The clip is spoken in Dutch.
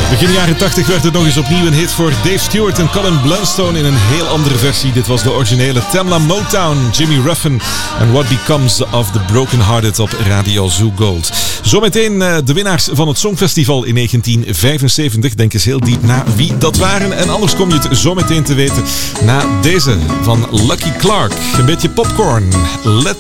Begin jaren 80 werd het nog eens opnieuw een hit voor Dave Stewart en Colin Blunstone in een heel andere versie. Dit was de originele Tamla Motown, Jimmy Ruffin en What Becomes of the Broken Hearted op Radio Zoo Gold. Zometeen de winnaars van het Songfestival in 1975. Denk eens heel diep na wie dat waren. En anders kom je het zometeen te weten na deze van Lucky Clark. Een beetje popcorn. Let